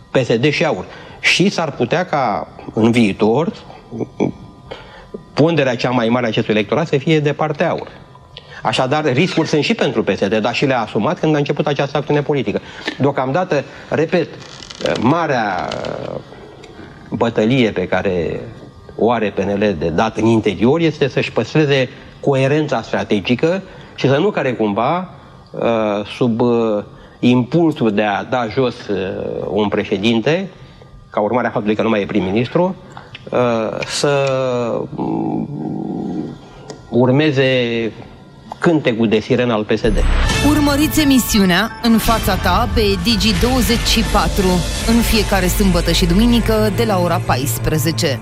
PSD și AUR. Și s-ar putea ca în viitor ponderea cea mai mare a acestui electorat să fie de partea AUR. Așadar, riscuri sunt și pentru PSD, dar și le-a asumat când a început această acțiune politică. Deocamdată, repet, marea bătălie pe care o are PNL de dat în interior este să-și păstreze coerența strategică și să nu care cumva sub impulsul de a da jos un președinte, ca urmare a faptului că nu mai e prim-ministru, să urmeze cântecul de sirenă al PSD. Urmăriți emisiunea În fața ta pe Digi24 în fiecare sâmbătă și duminică de la ora 14.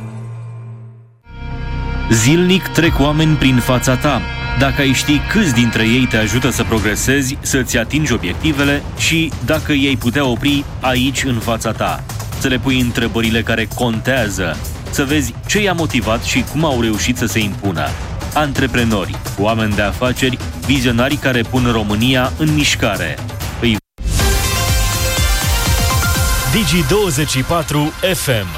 Zilnic trec oameni prin fața ta. Dacă ai ști câți dintre ei te ajută să progresezi, să-ți atingi obiectivele și dacă i-ai putea opri aici în fața ta. Să le pui întrebările care contează, să vezi ce i-a motivat și cum au reușit să se impună. Antreprenori, oameni de afaceri, vizionari care pun România în mișcare. Digi24 FM.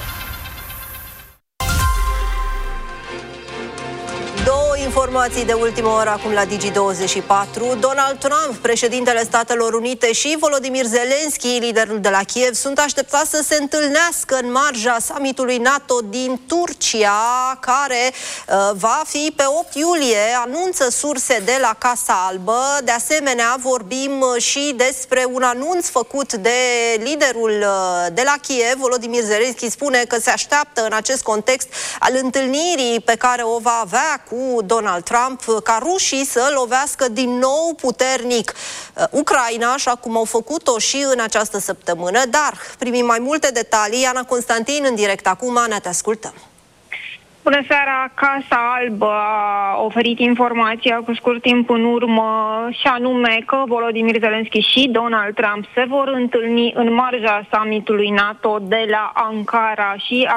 Informații de ultimă oră acum la Digi24. Donald Trump, președintele Statelor Unite, și Volodymyr Zelensky, liderul de la Kiev, sunt așteptați să se întâlnească în marja summitului NATO din Turcia, care va fi pe 8 iulie, anunță surse de la Casa Albă. De asemenea, vorbim și despre un anunț făcut de liderul de la Kiev. Volodymyr Zelensky spune că se așteaptă în acest context al întâlnirii pe care o va avea cu Donald Trump ca rușii să lovească din nou puternic Ucraina, așa cum au făcut-o și în această săptămână. Dar primim mai multe detalii. Ana Constantin în direct acum. Ana, te ascultăm. Bună seara! Casa Albă a oferit informația cu scurt timp în urmă și anume că Volodymyr Zelensky și Donald Trump se vor întâlni în marja summitului NATO de la Ankara și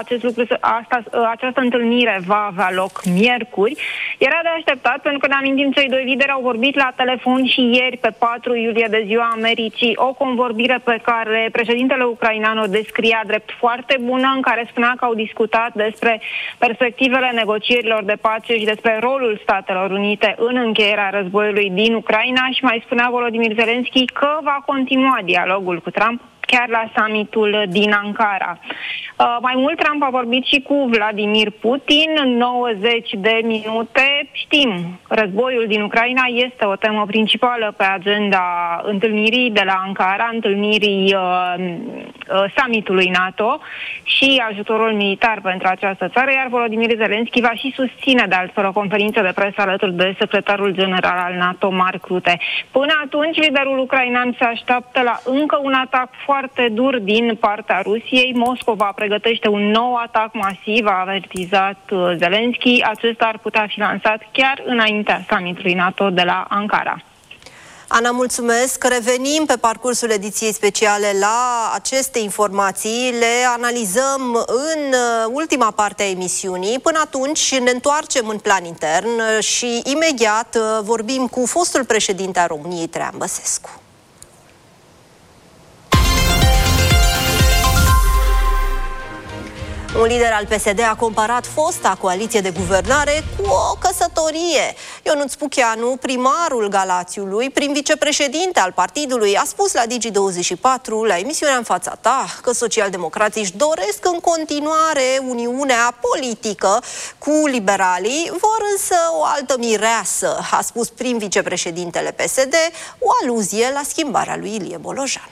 această întâlnire va avea loc miercuri. Era de așteptat pentru că ne amintim, cei doi lideri au vorbit la telefon și ieri pe 4 iulie de Ziua Americii, o convorbire pe care președintele ucrainean o descria drept foarte bună, în care spunea că au discutat despre perspectivele negocierilor de pace și despre rolul Statelor Unite în încheierea războiului din Ucraina și mai spunea Volodymyr Zelensky că va continua dialogul cu Trump chiar la summitul din Ankara. Mai mult, Trump a vorbit și cu Vladimir Putin în 90 de minute. Știm, războiul din Ucraina este o temă principală pe agenda întâlnirii de la Ankara, întâlnirii summitului NATO și ajutorul militar pentru această țară, iar Volodymyr Zelensky va și susține de altfel o conferință de presă alături de secretarul general al NATO, Mark Rutte. Până atunci, liderul ucrainean se așteaptă la încă un atac foarte dur din partea Rusiei. Moscova pregătește un nou atac masiv, a avertizat Zelensky. Acesta ar putea fi lansat chiar înaintea summitului NATO de la Ankara. Ana, mulțumesc. Revenim pe parcursul ediției speciale la aceste informații. Le analizăm în ultima parte a emisiunii. Până atunci ne întoarcem în plan intern și imediat vorbim cu fostul președinte al României, Traian Băsescu. Un lider al PSD a comparat fosta coaliție de guvernare cu o căsătorie. Ionuț Pucheanu, primarul Galațiului, prim vicepreședinte al partidului, a spus la Digi24, la emisiunea În fața ta, că socialdemocrații își doresc în continuare uniunea politică cu liberalii, vor însă o altă mireasă, a spus prim vicepreședintele PSD, o aluzie la schimbarea lui Ilie Bolojan.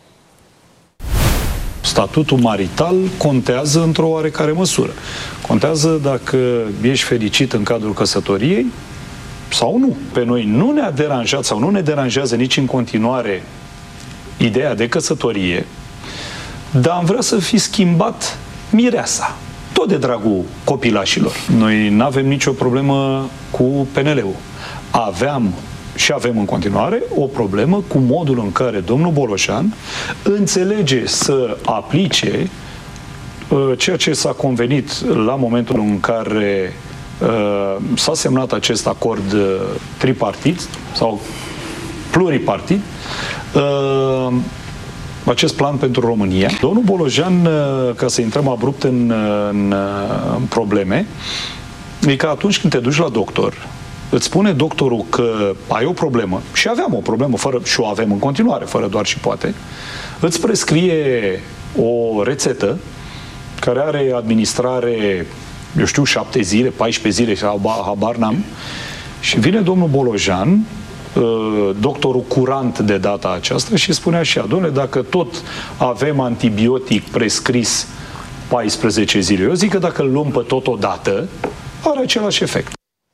Statutul marital contează într-o oarecare măsură. Contează dacă ești fericit în cadrul căsătoriei sau nu. Pe noi nu ne-a deranjat sau nu ne deranjează nici în continuare ideea de căsătorie, dar am vrea să fi schimbat mireasa. Tot de dragul copilașilor. Noi nu avem nicio problemă cu PNL-ul. Aveam și avem în continuare o problemă cu modul în care domnul Boloșan înțelege să aplice ceea ce s-a convenit la momentul în care s-a semnat acest acord tripartit sau pluripartit, acest plan pentru România. Domnul Bolojan, ca să intrăm abrupt în probleme, e că atunci când te duci la doctor, îți spune doctorul că ai o problemă, și aveam o problemă, și o avem în continuare, fără doar și poate, îți prescrie o rețetă care are administrare, eu știu, 7 zile, 14 zile, habar n-am, și vine domnul Bolojan, doctorul curant de data aceasta, și spune așa: dom'le, dacă tot avem antibiotic prescris 14 zile, eu zic că dacă îl luăm pe totodată, are același efect.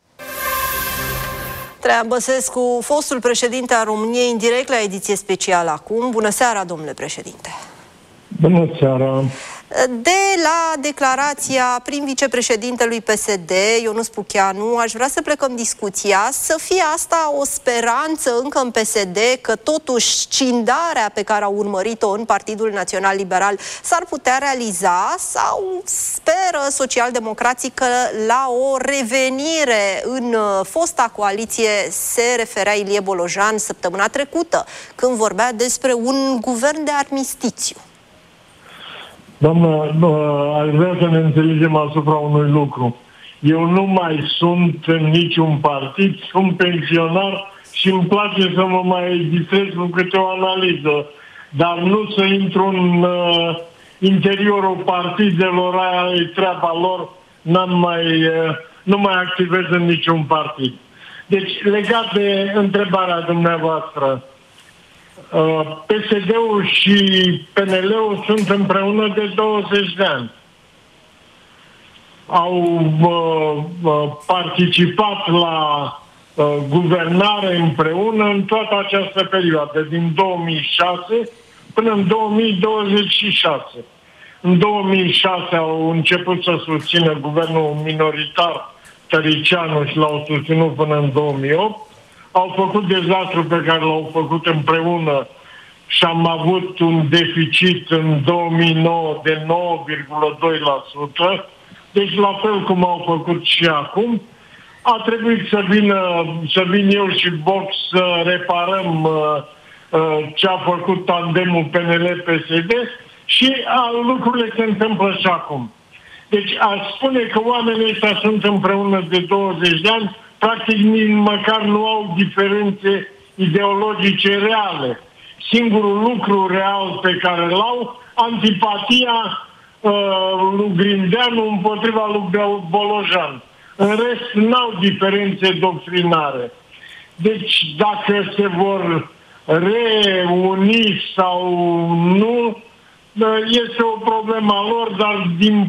Traian Băsescu, fostul președinte al României, în direct la ediție specială acum. Bună seara, domnule președinte! Bună seara! De la declarația prim vicepreședintelui PSD, Ionuț Pucheanu, aș vrea să plecăm discuția, să fie asta o speranță încă în PSD că totuși scindarea pe care au urmărit-o în Partidul Național Liberal s-ar putea realiza, sau speră socialdemocrații că la o revenire în fosta coaliție se referea Ilie Bolojan săptămâna trecută, când vorbea despre un guvern de armistițiu? Doamnă, aș vrea să ne înțelegem asupra unui lucru. Eu nu mai sunt în niciun partid, sunt pensionar și îmi place să mă mai distrez cu câte o analiză, dar nu să intru în interiorul partidelor, aia e treaba lor, nu mai activez în niciun partid. Deci, legat de întrebarea dumneavoastră, PSD-ul și PNL-ul sunt împreună de 20 de ani. Au participat la guvernare împreună în toată această perioadă, din 2006 până în 2026. În 2006 au început să susțină guvernul minoritar Tăricianu și l-au susținut până în 2008. Au făcut dezastru pe care l-au făcut împreună și am avut un deficit în 2009 de 9,2%. Deci la fel cum au făcut și acum. A trebuit să vin eu și Vox să reparăm ce a făcut tandemul PNL-PSD și lucrurile se întâmplă și acum. Deci aș spune că oamenii ăștia sunt împreună de 20 de ani, practic nici măcar nu au diferențe ideologice reale. Singurul lucru real pe care îl au, antipatia lui Grindeanu împotriva lui Bolojan. În rest, n-au diferențe doctrinare. Deci, dacă se vor reuni sau nu, este o problemă a lor, dar din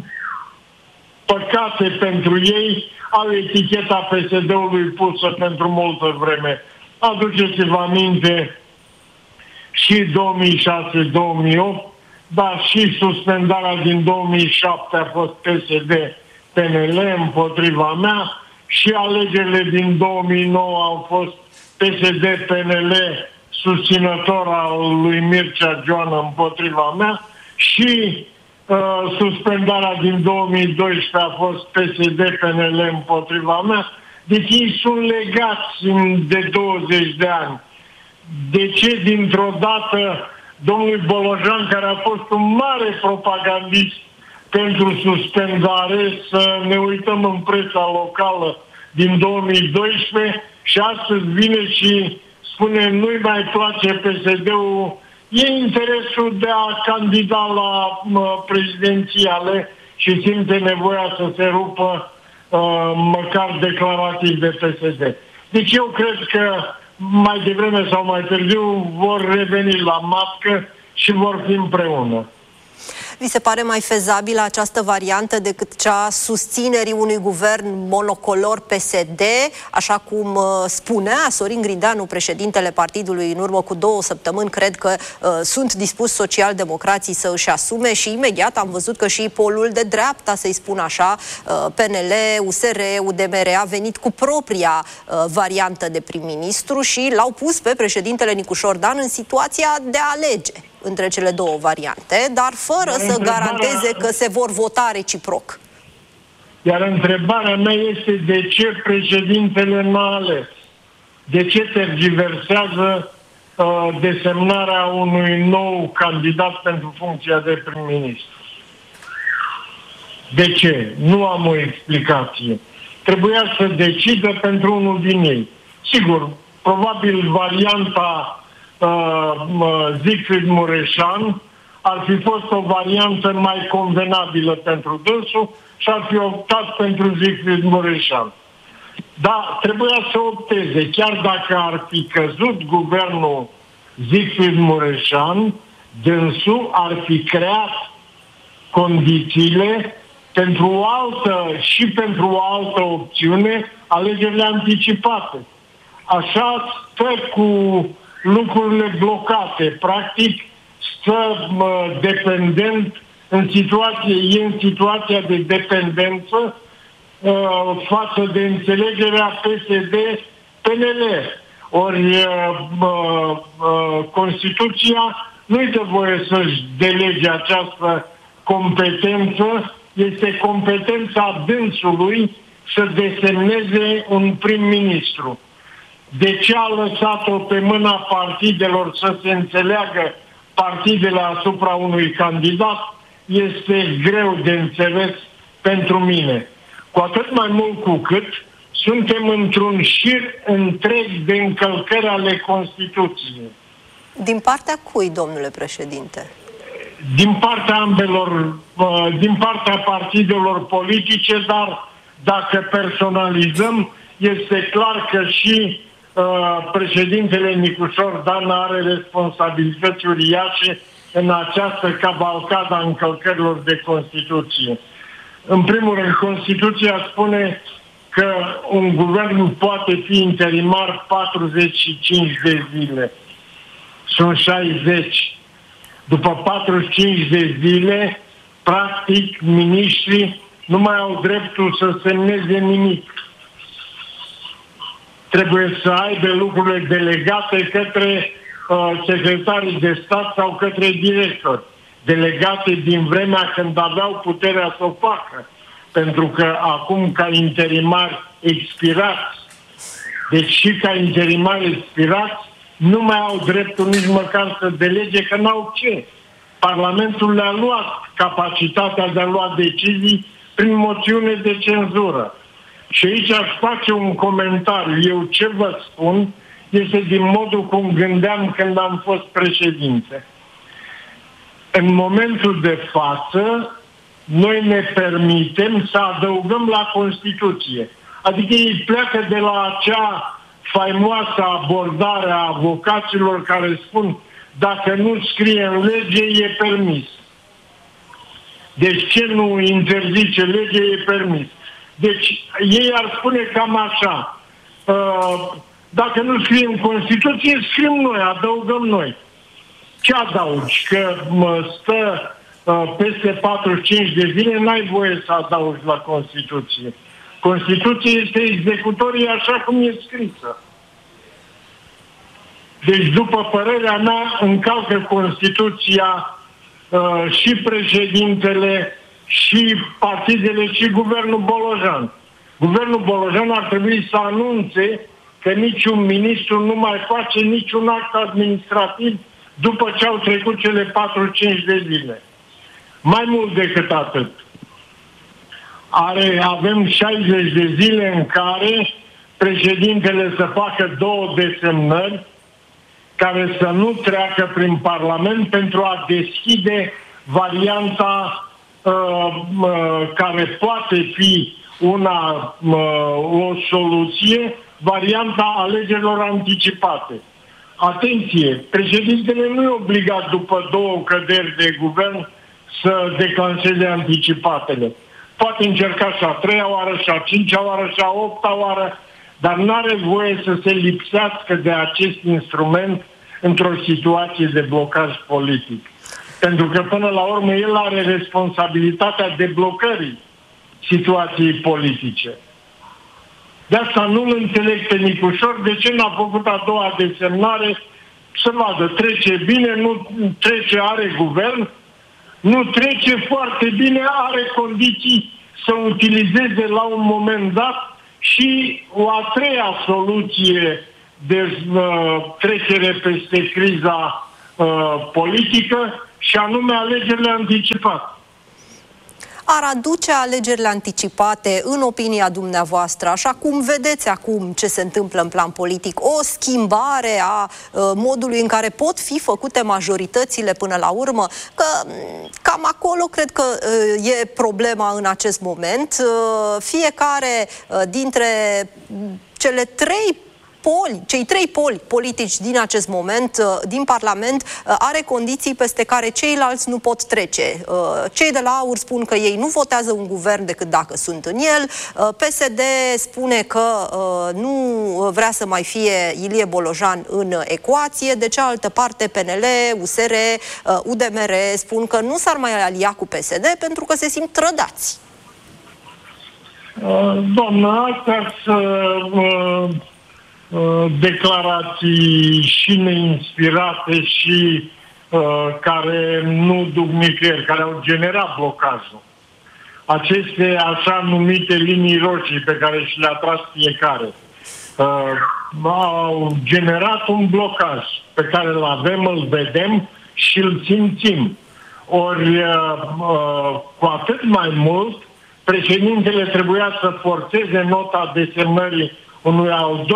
păcate pentru ei au eticheta PSD-ului pusă pentru multă vreme. Aduceți-vă aminte și 2006-2008, dar și suspendarea din 2007 a fost PSD-PNL împotriva mea și alegerile din 2009 au fost PSD-PNL susținător al lui Mircea Joană împotriva mea și suspendarea din 2012 a fost PSD-PNL împotriva mea. Deci ei sunt legați de 20 de ani. De ce dintr-o dată domnul Bolojan, care a fost un mare propagandist pentru suspendare, să ne uităm în presa locală din 2012 și astăzi vine și spune nu-i mai place PSD-ul, e interesul de a candida la prezidențiale și simte nevoia să se rupă măcar declarativ de PSD. Deci eu cred că mai devreme sau mai târziu vor reveni la mască și vor fi împreună. Vi se pare mai fezabilă această variantă decât cea susținerii unui guvern monocolor PSD, așa cum spunea Sorin Grindeanu, președintele partidului, în urmă cu 2 săptămâni? Cred că sunt dispuși socialdemocrații să își asume și imediat am văzut că și polul de dreapta, să-i spun așa, PNL, USR, UDMR, a venit cu propria variantă de prim-ministru și l-au pus pe președintele Nicușor Dan în situația de a alege între cele două variante, dar fără să garanteze că se vor vota reciproc. Iar întrebarea mea este de ce președintele n-a ales? De ce tergiversează desemnarea unui nou candidat pentru funcția de prim-ministru. De ce? Nu am o explicație. Trebuia să decidă pentru unul din ei. Sigur, probabil varianta Siegfried Mureșan ar fi fost o variantă mai convenabilă pentru dânsul și ar fi optat pentru Siegfried Mureșan. Dar trebuia să opteze. Chiar dacă ar fi căzut guvernul Siegfried Mureșan, dânsul ar fi creat condițiile pentru o altă opțiune, alegerile anticipate. Așa stă cu lucrurile blocate. Practic, stă dependent în situația de dependență față de înțelegerea PSD-PNL. Ori Constituția nu-i dă voie să-și delege această competență, este competența dânsului să desemneze un prim-ministru. De ce a lăsat-o pe mâna partidelor să se înțeleagă partidele asupra unui candidat este greu de înțeles pentru mine. Cu atât mai mult cu cât suntem într-un șir întreg de încălcări ale Constituției. Din partea cui, domnule președinte? Din partea ambelor, din partea partidelor politice, dar dacă personalizăm, este clar că și președintele Nicușor Dan are responsabilități uriașe în această cavalcadă a încălcărilor de Constituție. În primul rând, Constituția spune că un guvern nu poate fi interimar 45 de zile. Sunt 60. După 45 de zile, practic, miniștrii nu mai au dreptul să semneze nimic. Trebuie să aibă lucrurile delegate către secretarii de stat sau către directori. Delegate din vremea când aveau puterea să o facă. Pentru că acum, ca interimari expirați, deci și ca interimari expirați, nu mai au dreptul nici măcar să delege, că n-au ce. Parlamentul le-a luat capacitatea de a lua decizii prin moțiune de cenzură. Și aici aș face un comentariu. Eu ce vă spun este din modul cum gândeam când am fost președinte. În momentul de față, noi ne permitem să adăugăm la Constituție. Adică ei pleacă de la acea faimoasă abordare a avocaților care spun dacă nu scrie în lege, e permis. Deci ce nu interzice lege, e permis. Deci ei ar spune cam așa. Dacă nu scrie în Constituție, scriem noi, adăugăm noi. Ce adaugi? Că stă peste 45 de zile, n-ai voie să adaugi la Constituție. Constituția este executorie așa cum e scrisă. Deci, după părerea mea, încalcă Constituția și președintele, și partidele, și guvernul Bolojan. Guvernul Bolojan ar trebui să anunțe că niciun ministru nu mai face niciun act administrativ după ce au trecut cele 45 de zile. Mai mult decât atât. Avem 60 de zile în care președintele să facă 2 desemnări care să nu treacă prin Parlament pentru a deschide varianta care poate fi o soluție, varianta alegerilor anticipate. Atenție, președintele nu e obligat după 2 căderi de guvern să declanșeze anticipatele. Poate încerca și a 3-a oară, și a 5-a oară, și a 8-a oară, dar nu are voie să se lipsească de acest instrument într-o situație de blocaj politic. Pentru că până la urmă el are responsabilitatea deblocării situației politice. De asta nu-l înțeleg pe Nicușor de ce n-a făcut a 2-a desemnare, să vadă, trece bine, nu trece, are guvern, nu trece foarte bine, are condiții să utilizeze la un moment dat și o a 3-a soluție de trecere peste criza politică, și anume alegerile anticipate. Ar aduce alegerile anticipate, în opinia dumneavoastră, așa cum vedeți acum ce se întâmplă în plan politic, o schimbare a modului în care pot fi făcute majoritățile până la urmă? Că cam acolo cred că e problema în acest moment. Fiecare dintre cele cei trei poli politici din acest moment, din Parlament, are condiții peste care ceilalți nu pot trece. Cei de la AUR spun că ei nu votează un guvern decât dacă sunt în el. PSD spune că nu vrea să mai fie Ilie Bolojan în ecuație. De cealaltă parte, PNL, USR, UDMR spun că nu s-ar mai alia cu PSD pentru că se simt trădați. Doamna, astea declarații și neinspirate și care nu duc nicăieri, care au generat blocajul. Aceste așa numite linii roșii pe care și le-a tras fiecare au generat un blocaj pe care îl avem, îl vedem și îl simțim. Ori cu atât mai mult, președintele trebuia să forțeze nota desemnării unui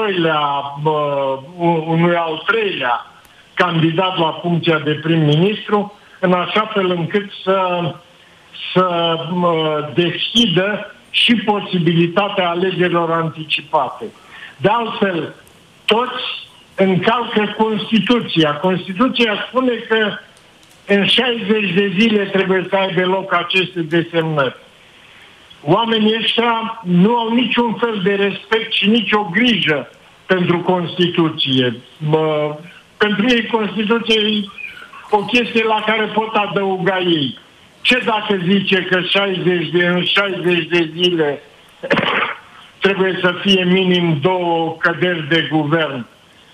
al treilea candidat la funcția de prim-ministru, în așa fel încât să deschidă și posibilitatea alegerilor anticipate. De altfel, toți încalcă Constituția. Constituția spune că în 60 de zile trebuie să aibă loc aceste desemnări. Oamenii ăștia nu au niciun fel de respect și nicio grijă pentru Constituție. Pentru ei Constituția e o chestie la care pot adăuga ei. Ce dacă zice că în 60 de zile trebuie să fie minim 2 căderi de guvern?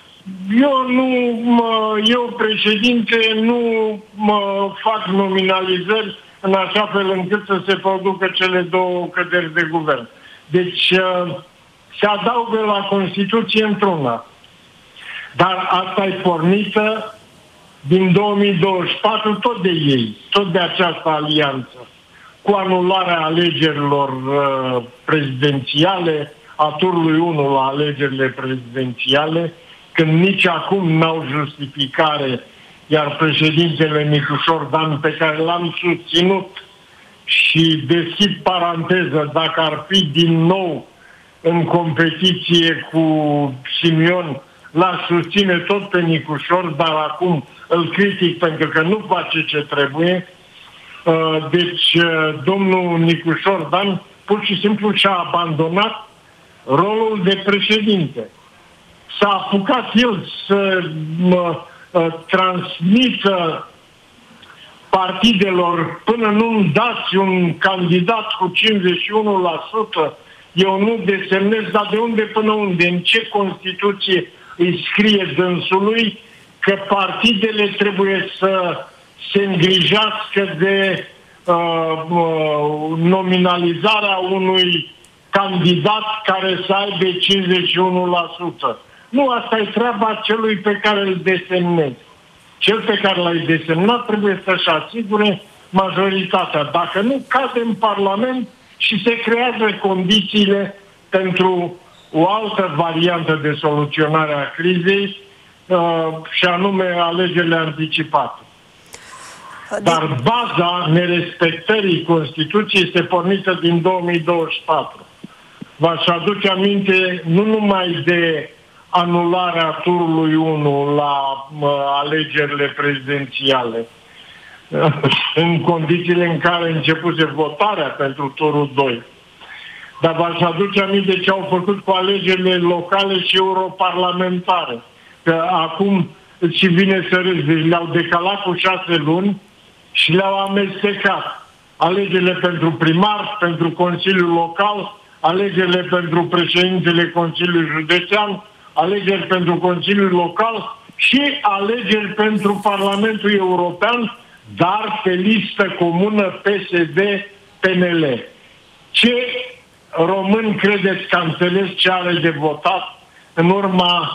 Eu, președinte, nu fac nominalizări în așa fel încât să se producă cele 2 căderi de guvern. Deci se adaugă la Constituție într-una. Dar asta e pornită din 2024 tot de ei, tot de această alianță, cu anularea alegerilor prezidențiale, a turului 1 la alegerile prezidențiale, când nici acum n-au justificare, iar președintele Nicușor Dan, pe care l-am susținut, și deschid paranteză, dacă ar fi din nou în competiție cu Simion, l-aș susține tot pe Nicușor, dar acum îl critic pentru că nu face ce trebuie. Deci domnul Nicușor Dan pur și simplu și-a abandonat rolul de președinte. S-a apucat el să transmită partidelor: până nu-mi dați un candidat cu 51%, eu nu desemnez. Dar de unde până unde? În ce Constituție îi scrie dânsului că partidele trebuie să se îngrijească de nominalizarea unui candidat care să aibă 51%? Nu, asta e treaba celui pe care îl desemnezi. Cel pe care l-ai desemnat trebuie să-și asigure majoritatea. Dacă nu, cade în Parlament și se creează condițiile pentru o altă variantă de soluționare a crizei, și anume alegerile anticipate. Dar baza nerespectării Constituției este pornită din 2024. V-aș aduce aminte nu numai de anularea turului 1 la alegerile prezidențiale, în condițiile în care începuse votarea pentru turul 2. Dar v-aș aduce aminte ce au făcut cu alegerile locale și europarlamentare. Că acum și vine să râzi, deci le-au decalat cu 6 luni și le-au amestecat. Alegerile pentru primar, pentru Consiliul Local, alegerile pentru președintele Consiliului Județean, alegeri pentru Consiliul Local și alegeri pentru Parlamentul European, dar pe listă comună PSD-PNL. Ce români credeți că a înțeles ce are de votat în urma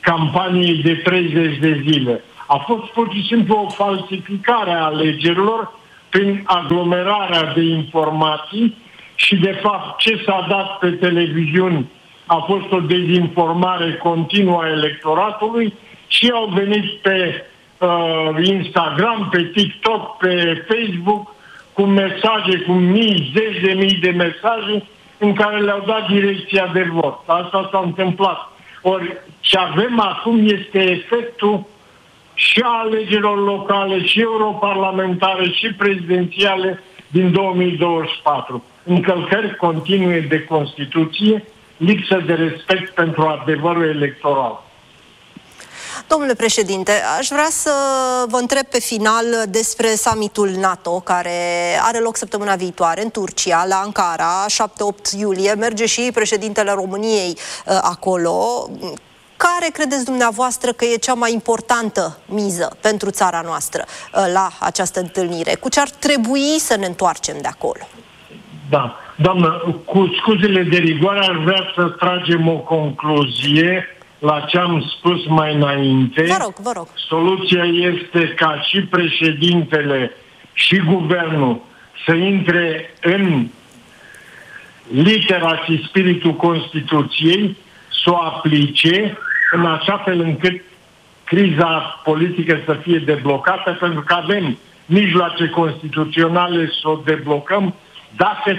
campaniei de 30 de zile. A fost pur și simplu o falsificare a alegerilor prin aglomerarea de informații și, de fapt, ce s-a dat pe televiziuni a fost o dezinformare continuă a electoratului și au venit pe Instagram, pe TikTok, pe Facebook cu mesaje, cu mii, zeci de mii de mesaje în care le-au dat direcția de vot. Asta s-a întâmplat. Ori ce avem acum este efectul și a alegerilor locale, și europarlamentare, și prezidențiale din 2024. Încălcări continue de Constituție, lipsă de respect pentru adevărul electoral. Domnule președinte, aș vrea să vă întreb pe final despre summitul NATO, care are loc săptămâna viitoare în Turcia, la Ankara, 7-8 iulie. Merge și președintele României acolo. Care credeți dumneavoastră că e cea mai importantă miză pentru țara noastră la această întâlnire? Cu ce ar trebui să ne întoarcem de acolo? Da. Doamnă, cu scuzele de rigoare aș vrea să tragem o concluzie la ce am spus mai înainte. Vă rog. Soluția este ca și președintele și guvernul să intre în litera și spiritul Constituției, să o aplice în așa fel încât criza politică să fie deblocată, pentru că avem mijloace constituționale să o deblocăm dacă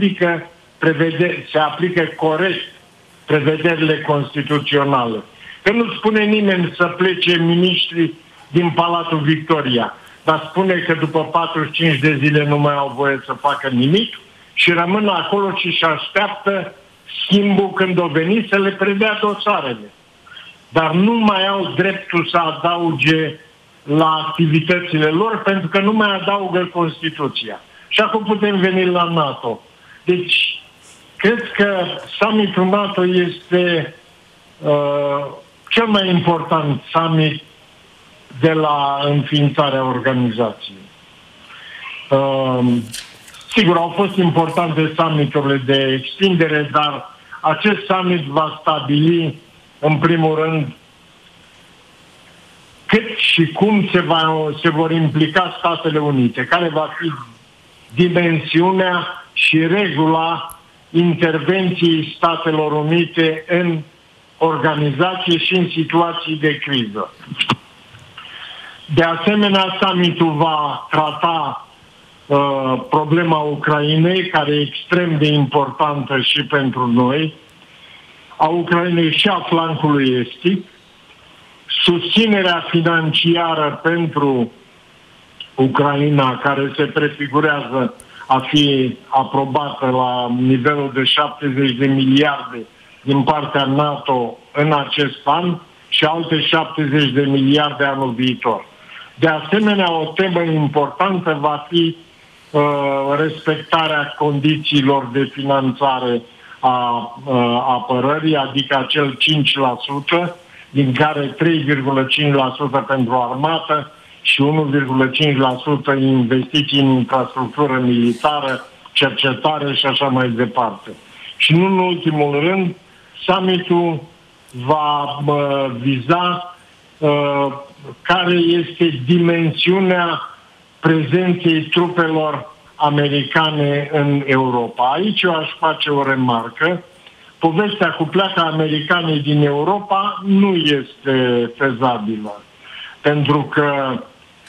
se aplică corect prevederile constituționale. Că nu spune nimeni să plece miniștri din Palatul Victoria, dar spune că după 45 de zile nu mai au voie să facă nimic și rămân acolo și așteaptă schimbul când o veni să le predea dosarele. Dar nu mai au dreptul să adauge la activitățile lor pentru că nu mai adaugă Constituția. Și acum putem veni la NATO. Deci, cred că summitul NATO este cel mai important summit de la înființarea organizației. Sigur, au fost importante summiturile de extindere, dar acest summit va stabili, în primul rând, cât și cum se vor implica Statele Unite, care va fi dimensiunea și regula intervenției Statelor Unite în organizație și în situații de criză. De asemenea, summitul va trata problema Ucrainei, care e extrem de importantă și pentru noi, a Ucrainei și a flancului estic, susținerea financiară pentru Ucraina, care se prefigurează a fi aprobată la nivelul de 70 de miliarde din partea NATO în acest an și alte 70 de miliarde anul viitor. De asemenea, o temă importantă va fi respectarea condițiilor de finanțare a apărării, adică acel 5%, din care 3,5% pentru armată și 1,5% investiții în infrastructură militară, cercetare și așa mai departe. Și nu în ultimul rând, summitul va viza care este dimensiunea prezenței trupelor americane în Europa. Aici eu aș face o remarcă. Povestea cu pleaca americanii din Europa nu este fezabilă. Pentru că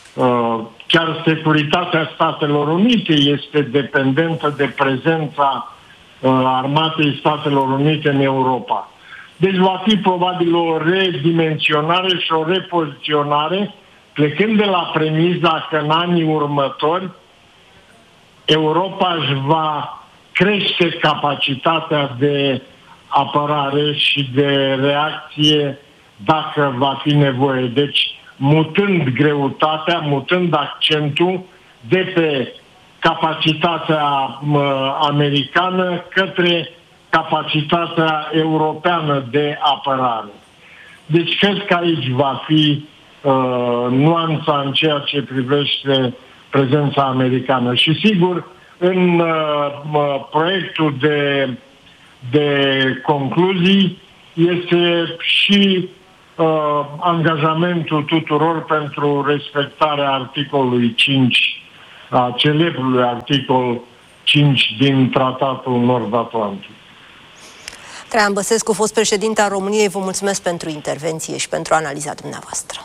chiar securitatea Statelor Unite este dependentă de prezența armatei Statelor Unite în Europa. Deci va fi probabil o redimensionare și o repoziționare, plecând de la premiza că în anii următori Europa își va crește capacitatea de apărare și de reacție dacă va fi nevoie. Deci, mutând greutatea, mutând accentul de pe capacitatea americană către capacitatea europeană de apărare. Deci, cred că aici va fi nuanța în ceea ce privește prezența americană. Și sigur, în proiectul de concluzii este și angajamentul tuturor pentru respectarea articolului 5, a celebrului articol 5 din Tratatul Nord-Atlantic. Traian Băsescu, fost președinte al României, vă mulțumesc pentru intervenție și pentru analiza dumneavoastră.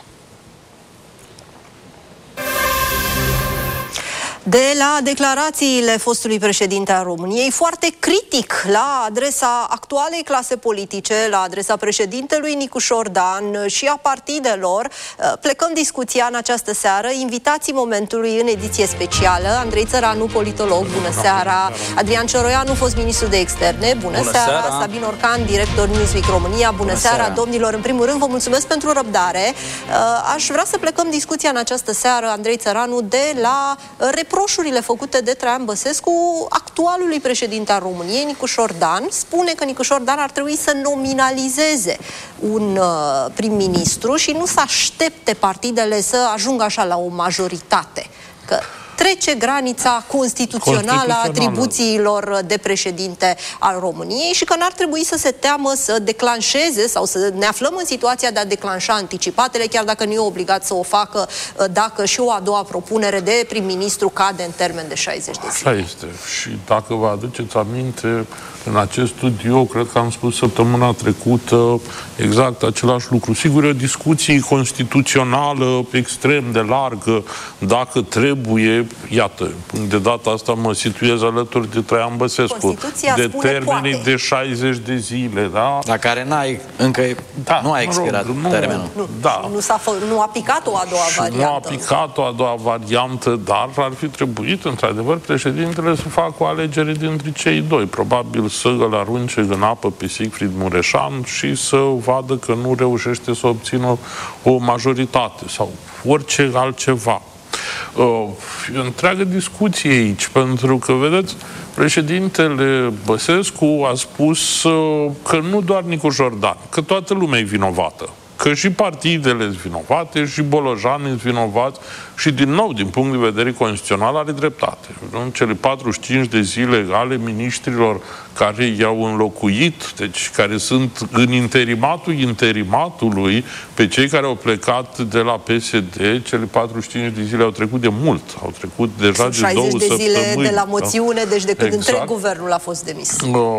De la declarațiile fostului președinte al României, foarte critic la adresa actualei clase politice, la adresa președintelui Nicușor Dan și a partidelor, plecăm discuția în această seară. Invitații momentului în ediție specială: Andrei Țăranu, politolog, bună seara; Adrian Cioroianu, fost ministru de externe, bună seara; Sabin Orcan, director Newsweek România, bună seara, domnilor. În primul rând, vă mulțumesc pentru răbdare. Aș vrea să plecăm discuția în această seară, Andrei Țăranu, de la reproșurile făcute de Traian Băsescu actualului președinte al României, Nicușor Dan. Spune că Nicușor Dan ar trebui să nominalizeze un prim-ministru și nu să aștepte partidele să ajungă așa la o majoritate. Că trece granița constituțională a atribuțiilor de președinte al României și că n-ar trebui să se teamă să declanșeze sau să ne aflăm în situația de a declanșa anticipatele, chiar dacă nu e obligat să o facă, dacă și o a doua propunere de prim-ministru cade în termen de 60 de zile. Așa este. Și dacă vă aduceți aminte, în acest studio, cred că am spus săptămâna trecută exact același lucru. Sigur, e o discuție constituțională extrem de largă, dacă trebuie, iată, de data asta mă situez alături de Traian Băsescu, de termenii de 60 de zile, da? La care nu a expirat termenul. Nu a picat o a doua variantă. Nu a picat o a doua variantă, dar ar fi trebuit, într-adevăr, președintele să facă o alegere dintre cei doi. Probabil să îl arunce în apă pe Siegfried Mureșan și să vadă că nu reușește să obțină o majoritate sau orice altceva. E o întreagă discuție aici, pentru că, vedeți, președintele Băsescu a spus că nu doar Nicușor Dan, că toată lumea e vinovată. Că și partidele sunt vinovate, și bolojanii sunt vinovați și, din nou, din punct de vedere constituțional, are dreptate. În cele 45 de zile ale miniștrilor care i-au înlocuit, deci care sunt în interimatului, pe cei care au plecat de la PSD, cele 45 de zile au trecut de mult. Au trecut deja de 2 săptămâni. 60 de zile de la moțiune, deci de când întreg guvernul a fost demis.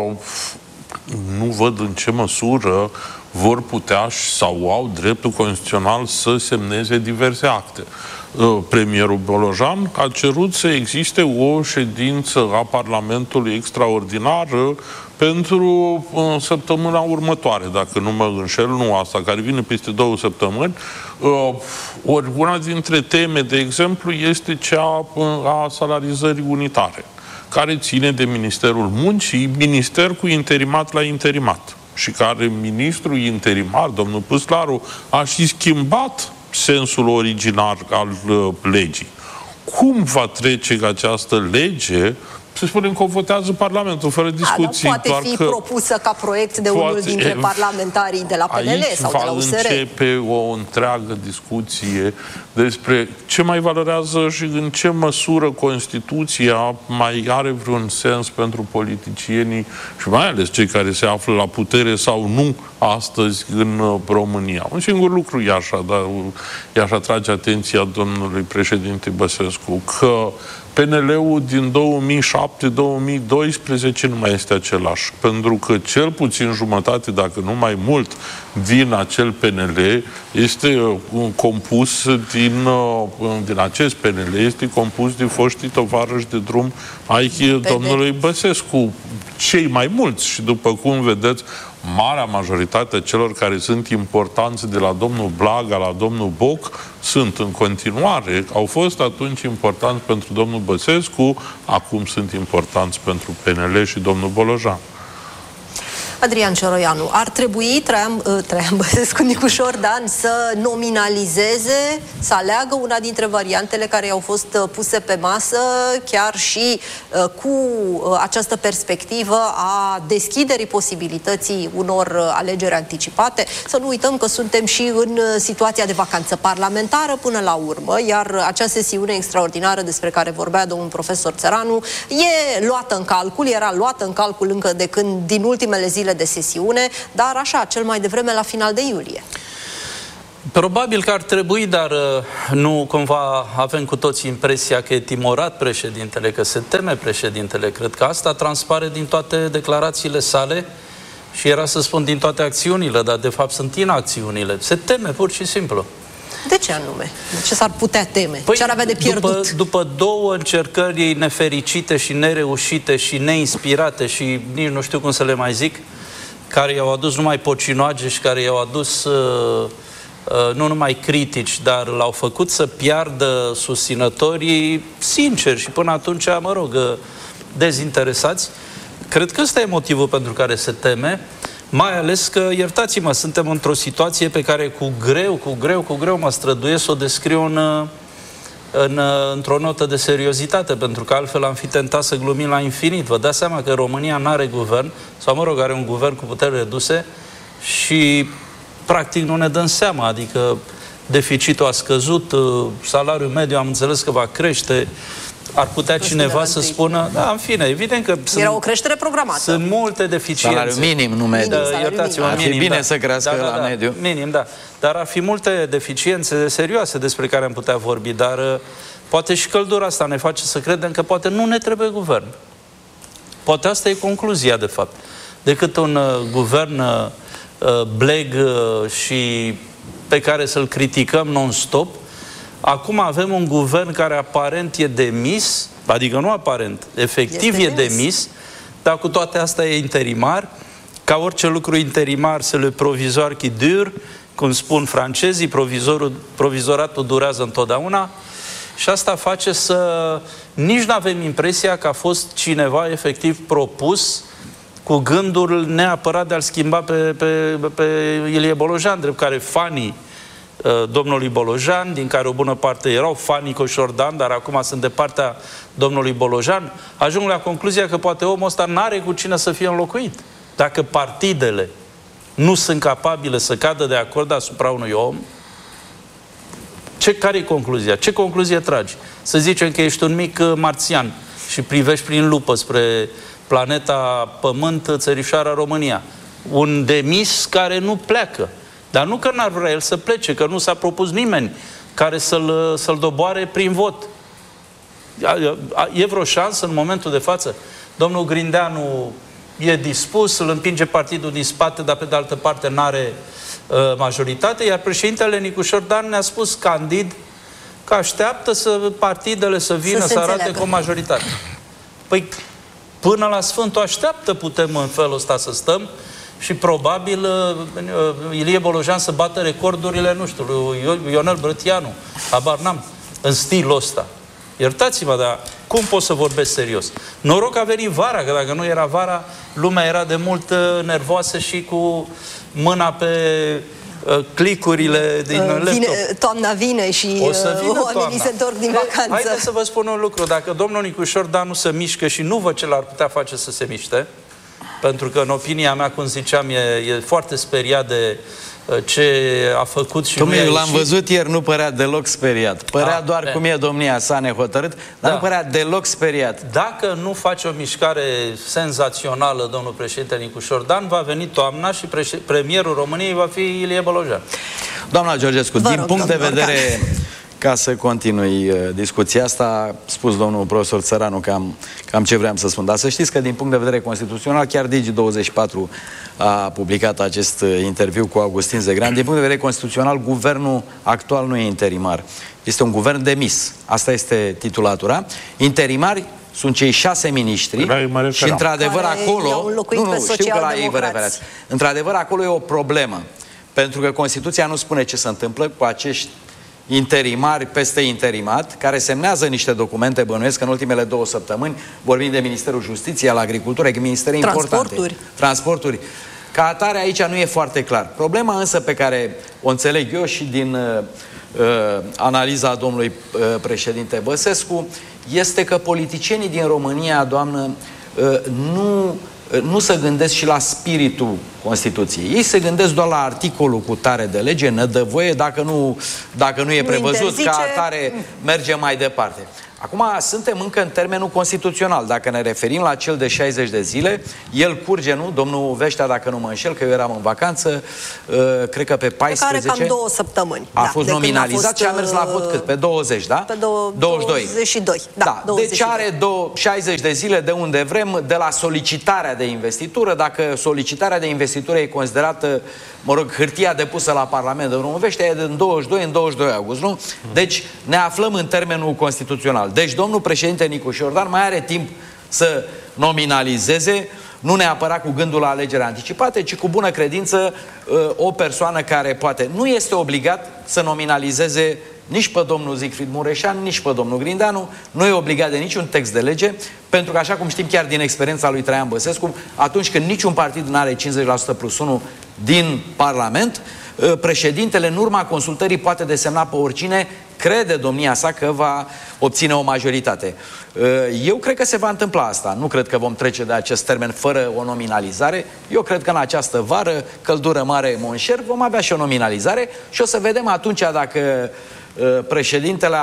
Nu văd în ce măsură vor putea sau au dreptul constituțional să semneze diverse acte. Premierul Bolojan a cerut să existe o ședință a Parlamentului extraordinară pentru săptămâna următoare, dacă nu mă înșel, nu asta, care vine peste 2 săptămâni. Ori una dintre teme, de exemplu, este cea a salarizării unitare, care ține de Ministerul Muncii, minister cu interimat la interimat, și care ministrul interimar, domnul Păslaru, a și schimbat sensul originar al legii. Cum va trece această lege? Să spunem că o votează Parlamentul, fără discuții. Poate fi propusă ca proiect de unul dintre parlamentarii de la PNL sau de la USR. Aici va începe o întreagă discuție despre ce mai valorează și în ce măsură Constituția mai are vreun sens pentru politicienii și mai ales cei care se află la putere sau nu astăzi în România. Un singur lucru i-aș atrage atenția domnului președinte Băsescu, că PNL-ul din 2007-2012 nu mai este același, pentru că cel puțin jumătate, dacă nu mai mult, din acel PNL este compus din acest PNL este compus din foștii tovarăși de drum ai domnului Băsescu. Cei mai mulți, și după cum vedeți, marea majoritate a celor care sunt importanți, de la domnul Blaga la domnul Boc, sunt în continuare, au fost atunci importanți pentru domnul Băsescu, acum sunt importanți pentru PNL și domnul Bolojan. Adrian Cioroianu, ar trebui Traian Băsescu, Nicușor Dan să nominalizeze, să aleagă una dintre variantele care au fost puse pe masă, chiar și cu această perspectivă a deschiderii posibilității unor alegeri anticipate. Să nu uităm că suntem și în situația de vacanță parlamentară până la urmă, iar acea sesiune extraordinară despre care vorbea domnul profesor Țăranu e luată în calcul, era luată în calcul încă de când, din ultimele zile de sesiune, dar așa, cel mai devreme la final de iulie. Probabil că ar trebui, dar nu cumva avem cu toții impresia că e timorat președintele, că se teme președintele. Cred că asta transpare din toate declarațiile sale și era să spun din toate acțiunile, dar de fapt sunt inacțiunile. Se teme pur și simplu. De ce anume? De ce s-ar putea teme? Ce ar avea de pierdut? După două încercări nefericite și nereușite și neinspirate și nici nu știu cum să le mai zic, care i-au adus numai pocinoage și care i-au adus nu numai critici, dar l-au făcut să piardă susținătorii sinceri și până atunci, mă rog, dezinteresați. Cred că ăsta e motivul pentru care se teme, mai ales că, iertați-mă, suntem într-o situație pe care cu greu mă străduiesc să o descriu într-o notă de seriozitate, pentru că altfel am fi tentat să glumim la infinit. Vă dați seama că România n-are guvern, sau mă rog, are un guvern cu puteri reduse și practic nu ne dăm seama, adică deficitul a scăzut, salariul mediu am înțeles că va crește, ar putea cineva să spună, da, în fine, evident că era o creștere programată. Sunt multe deficiențe. Salariul minim, nu mediu. Iertați-mă, ar fi bine să crească la mediu. Minim, da. Dar ar fi multe deficiențe serioase despre care am putea vorbi, dar poate și căldura asta ne face să credem că poate nu ne trebuie guvern. Poate asta e concluzia, de fapt. Decât un guvern bleg și pe care să-l criticăm non-stop. Acum avem un guvern care aparent e demis, adică nu aparent, efectiv e demis, dar cu toate astea e interimar. Ca orice lucru interimar, se le provizoar qui dure, cum spun francezii, provizoratul durează întotdeauna. Și asta face să nici nu avem impresia că a fost cineva efectiv propus cu gândul neapărat de a-l schimba pe Ilie Bolojan, drept care fanii domnului Bolojan, din care o bună parte erau fanii Coșordan, dar acum sunt de partea domnului Bolojan, ajung la concluzia că poate omul ăsta n-are cu cine să fie înlocuit. Dacă partidele nu sunt capabile să cadă de acord asupra unui om, care e concluzia? Ce concluzie tragi? Să zicem că ești un mic marțian și privești prin lupă spre planeta Pământ, țărișoara România. Un demis care nu pleacă. Dar nu că n-ar vrea el să plece, că nu s-a propus nimeni care să-l doboare prin vot. E vreo șansă în momentul de față? Domnul Grindeanu e dispus, îl împinge partidul din spate, dar pe de altă parte n-are majoritate, iar președintele Nicușor Dan ne-a spus candid că așteaptă partidele să vină să arate cu o majoritate. Păi, până la Sfântul așteaptă putem în felul ăsta să stăm și probabil Ilie Bolojan să bată recordurile, nu știu, lui Ionel Brătianu, habar n-am, în stilul ăsta. Iertați-mă, dar cum pot să vorbesc serios? Noroc că a venit vara, că dacă nu era vara, lumea era de mult nervoasă și cu mâna pe clicurile din laptop. Toamna vine și oamenii se întorc din vacanță. Haideți să vă spun un lucru. Dacă domnul Nicușor Dan nu se mișcă și nu văd ce l-ar putea face să se miște, pentru că, în opinia mea, cum ziceam, e foarte speriat de ce a făcut și eu l-am văzut ieri, nu părea deloc speriat. Părea doar cum e domnia sa nehotărât, dar nu părea deloc speriat. Dacă nu face o mișcare senzațională, domnul președinte Nicușor Dan, va veni toamna și premierul României va fi Ilie Bolojan. Doamna Georgescu, din punct de vedere... Ca să continui discuția asta, a spus domnul profesor Țăranu cam ce vreau să spun. Dar să știți că din punct de vedere constituțional, chiar Digi24 a publicat acest interviu cu Augustin Zegrean. Din punct de vedere constituțional, guvernul actual nu e interimar. Este un guvern demis. Asta este titulatura. Interimari sunt cei 6 miniștri și într-adevăr acolo... știu că la ei vă referați. Într-adevăr acolo e o problemă. Pentru că Constituția nu spune ce se întâmplă cu acești interimari peste interimat, care semnează niște documente, bănuiesc, în ultimele 2 săptămâni, vorbim de Ministerul Justiției, al Agriculturii, ministere importante. Transporturi. Ca atare, aici nu e foarte clar. Problema însă pe care o înțeleg eu și din analiza domnului președinte Băsescu, este că politicienii din România, doamnă, nu se gândesc și la spiritul Constituției. Ei se gândesc doar la articolul cu tare de lege, ne dă voie, dacă nu e prevăzut, ca atare merge mai departe. Acum suntem încă în termenul constituțional. Dacă ne referim la cel de 60 de zile, el curge, nu? Domnul Veștea, dacă nu mă înșel, că eu eram în vacanță, cred că pe 14... Care cam 2 săptămâni. A fost nominalizat și a mers la vot cât? Pe 20, da? Pe 22. Da, 22. Deci are 60 de zile de unde vrem, de la solicitarea de investitură. Dacă solicitarea de investitură e considerată, mă rog, hârtia depusă la Parlament de domnul Veștea, e din 22 august, nu? Deci ne aflăm în termenul constituțional. Deci domnul președinte Nicu Șordan mai are timp să nominalizeze, nu neapărat cu gândul la alegeri anticipate, ci cu bună credință o persoană care poate. Nu este obligat să nominalizeze nici pe domnul Siegfried Mureșan, nici pe domnul Grindeanu, nu e obligat de niciun text de lege, pentru că, așa cum știm chiar din experiența lui Traian Băsescu, atunci când niciun partid nu are 50% plus 1 din Parlament, președintele, în urma consultării, poate desemna pe oricine crede domnia sa că va obține o majoritate. Eu cred că se va întâmpla asta. Nu cred că vom trece de acest termen fără o nominalizare. Eu cred că în această vară, căldură mare, monșer, vom avea și o nominalizare și o să vedem atunci dacă președintele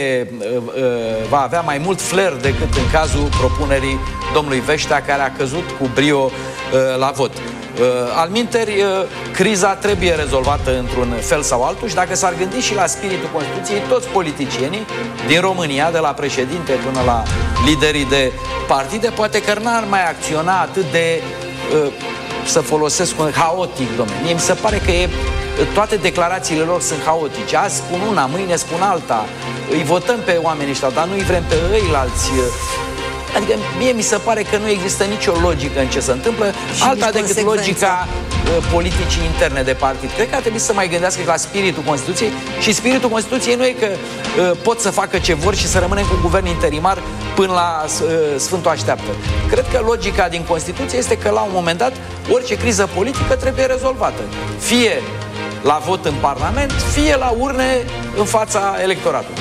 va avea mai mult flair decât în cazul propunerii domnului Veștea, care a căzut cu brio la vot. Alminteri, criza trebuie rezolvată într-un fel sau altul și dacă s-ar gândi și la spiritul Constituției, toți politicienii din România, de la președinte până la liderii de partide, poate că n-ar mai acționa atât de, să folosesc un haotic, domnule. Mie mi se pare că toate declarațiile lor sunt haotice. Azi spun una, mâine spun alta. Îi votăm pe oamenii ăștia, dar nu îi vrem pe ăilalți. Adică mie mi se pare că nu există nicio logică în ce se întâmplă, alta decât logica politicii interne de partid. Cred că ar trebui să mai gândească la spiritul Constituției și spiritul Constituției nu e că pot să facă ce vor și să rămânem cu un guvern interimar până la Sfântul Așteaptă. Cred că logica din Constituție este că la un moment dat orice criză politică trebuie rezolvată. Fie la vot în Parlament, fie la urne în fața electoratului.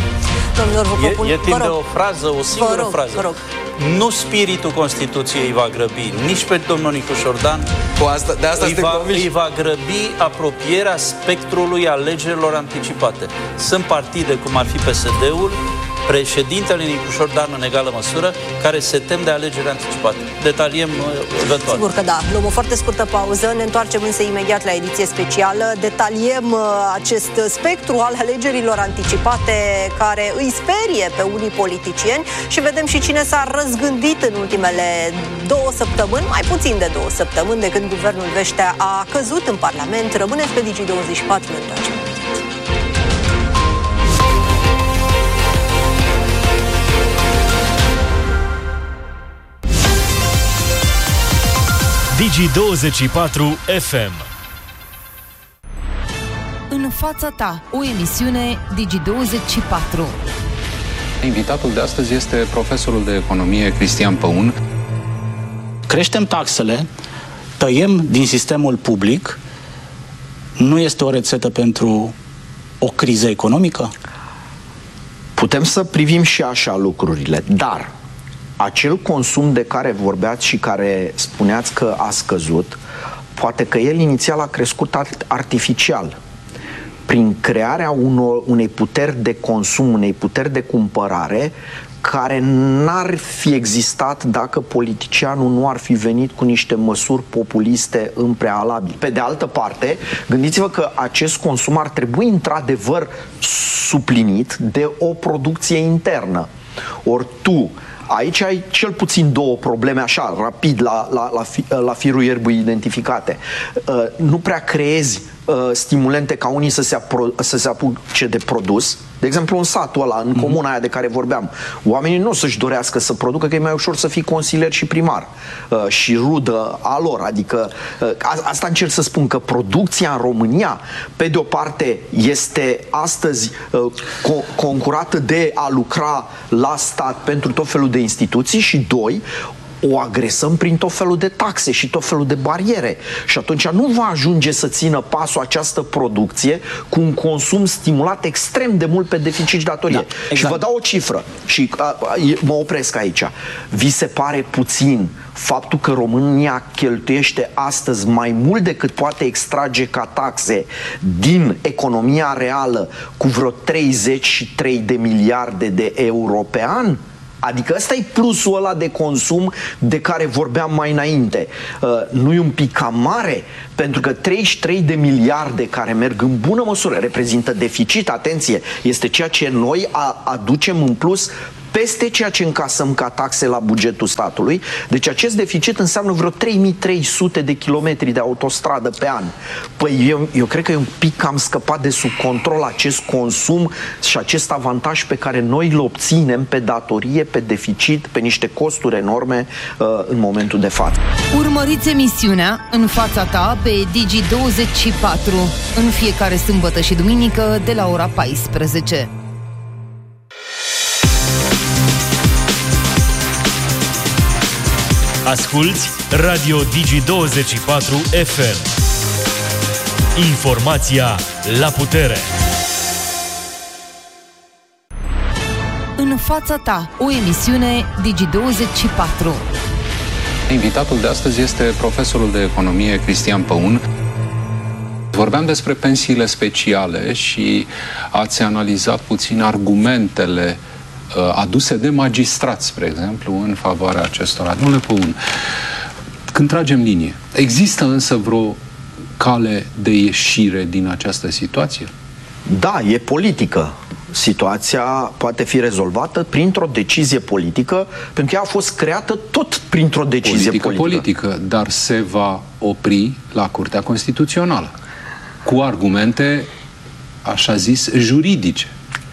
E timp de o frază, o singură frază. Vă rog. Nu spiritul Constituției va grăbi nici pe domnul Nicu Șordan, îi va grăbi apropierea spectrului alegerilor anticipate. Sunt partide, cum ar fi PSD-ul, președintele Nicu Șordan în egală măsură, care se tem de alegeri anticipate. Detaliem eventual. Sigur că da. Luăm o foarte scurtă pauză, ne întoarcem însă imediat la ediție specială. Detaliem acest spectru al alegerilor anticipate care îi sperie pe unii politicieni și vedem și cine s-a răzgândit în ultimele 2 săptămâni, mai puțin de 2 săptămâni, de când guvernul Veștea a căzut în Parlament. Rămâneți pe Digi24, ne întoarcem. Digi24 FM. În fața ta, o emisiune Digi24. Invitatul de astăzi este profesorul de economie Cristian Păun. Creștem taxele, tăiem din sistemul public, nu este o rețetă pentru o criză economică? Putem să privim și așa lucrurile, dar acel consum de care vorbeați și care spuneați că a scăzut, poate că el inițial a crescut artificial, prin crearea unei puteri de consum, unei puteri de cumpărare, care n-ar fi existat dacă politicianul nu ar fi venit cu niște măsuri populiste în prealabil. Pe de altă parte, gândiți-vă că acest consum ar trebui într-adevăr suplinit de o producție internă. Ori tu aici ai cel puțin 2 probleme, așa, rapid, la firul ierbii identificate. Nu prea creezi stimulente ca unii să se apuce de produs. De exemplu, în satul ăla, în comuna aia de care vorbeam, oamenii nu o să-și dorească să producă, că e mai ușor să fii consilier și primar și rudă a lor. Adică, asta încerc să spun, că producția în România, pe de o parte, este astăzi concurată de a lucra la stat pentru tot felul de instituții și, 2, o agresăm prin tot felul de taxe și tot felul de bariere. Și atunci nu va ajunge să țină pasul această producție cu un consum stimulat extrem de mult pe deficit și datorie. Da, exact. Și vă dau o cifră și mă opresc aici. Vi se pare puțin faptul că România cheltuiește astăzi mai mult decât poate extrage ca taxe din economia reală cu vreo 33 de miliarde de euro pe an? Adică ăsta e plusul ăla de consum de care vorbeam mai înainte. Nu e un pic cam mare? Pentru că 33 de miliarde care merg în bună măsură reprezintă deficit, atenție, este ceea ce noi aducem în plus peste ceea ce încasăm ca taxe la bugetul statului. Deci acest deficit înseamnă vreo 3300 de kilometri de autostradă pe an. Păi eu cred că e un pic cam scăpat de sub control acest consum și acest avantaj pe care noi îl obținem pe datorie, pe deficit, pe niște costuri enorme în momentul de față. Urmăriți emisiunea În fața ta pe Digi24 în fiecare sâmbătă și duminică de la ora 14. Asculți Radio Digi24 FM. Informația la putere. În fața ta, o emisiune Digi24. Invitatul de astăzi este profesorul de economie Cristian Păun. Vorbeam despre pensiile speciale și ați analizat puțin argumentele aduse de magistrați, spre exemplu, în favoarea acestora. Domnule Păun, când tragem linie, există însă vreo cale de ieșire din această situație? Da, e politică. Situația poate fi rezolvată printr-o decizie politică, pentru că ea a fost creată tot printr-o decizie politică. Dar se va opri la Curtea Constituțională cu argumente, așa zis, juridice.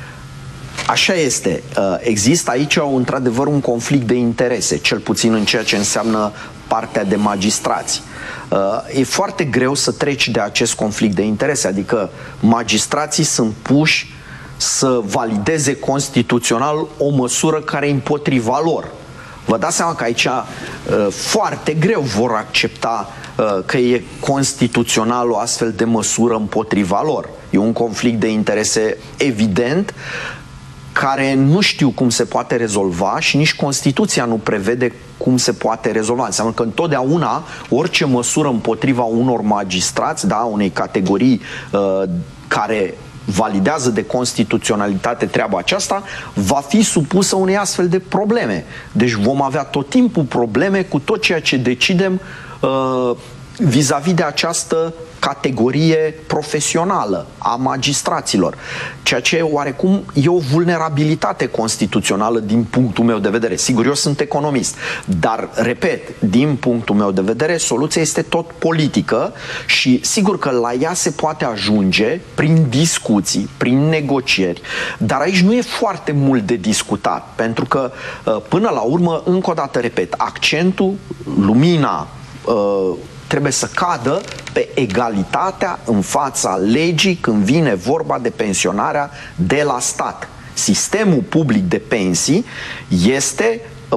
Așa este. Există aici într-adevăr un conflict de interese, cel puțin în ceea ce înseamnă partea de magistrați. E foarte greu să treci de acest conflict de interese, adică magistrații sunt puși să valideze constituțional o măsură care e împotriva lor. Vă dați seama că aici foarte greu vor accepta că e constituțional o astfel de măsură împotriva lor. E un conflict de interese evident, care nu știu cum se poate rezolva și nici Constituția nu prevede cum se poate rezolva. Înseamnă că întotdeauna orice măsură împotriva unor magistrați, da, unei categorii care validează de constituționalitate treaba aceasta, va fi supusă unei astfel de probleme. Deci vom avea tot timpul probleme cu tot ceea ce decidem vis-a-vis de această categorie profesională a magistraților, ceea ce oarecum e o vulnerabilitate constituțională din punctul meu de vedere. Sigur, eu sunt economist, dar, repet, din punctul meu de vedere, soluția este tot politică și sigur că la ea se poate ajunge prin discuții, prin negocieri, dar aici nu e foarte mult de discutat, pentru că, până la urmă, încă o dată, repet, accentul, lumina trebuie să cadă pe egalitatea în fața legii când vine vorba de pensionarea de la stat. Sistemul public de pensii este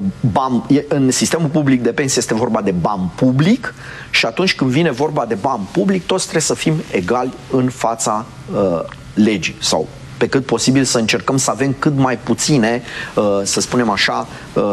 în sistemul public de pensii este vorba de bani public și atunci când vine vorba de bani public, toți trebuie să fim egali în fața legii sau pe cât posibil să încercăm să avem cât mai puține, să spunem așa,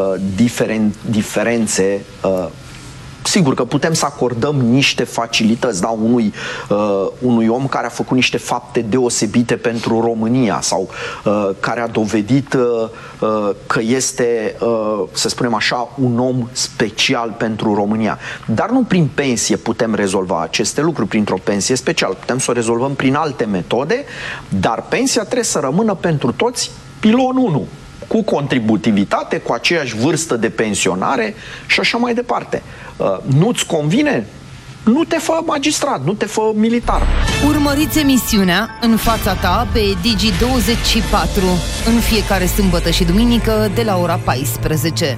diferențe. Sigur că putem să acordăm niște facilități, da, unui om care a făcut niște fapte deosebite pentru România sau care a dovedit că este, să spunem așa, un om special pentru România. Dar nu prin pensie putem rezolva aceste lucruri, printr-o pensie specială. Putem să o rezolvăm prin alte metode, dar pensia trebuie să rămână pentru toți pilon 1. Cu contributivitate, cu aceeași vârstă de pensionare și așa mai departe. Nu-ți convine? Nu te fă magistrat, nu te fă militar. Urmăriți emisiunea În fața ta pe Digi24 în fiecare sâmbătă și duminică de la ora 14.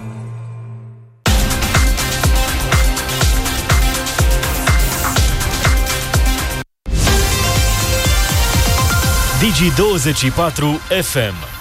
Digi24 FM.